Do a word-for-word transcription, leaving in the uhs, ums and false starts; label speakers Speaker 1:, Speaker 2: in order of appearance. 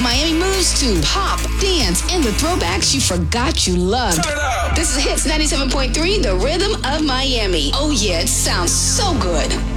Speaker 1: Miami moves to pop, dance, and the throwbacks you forgot you loved.
Speaker 2: Turn it up.
Speaker 1: This is Hits ninety-seven point three, the rhythm of Miami. Oh yeah, it sounds so good.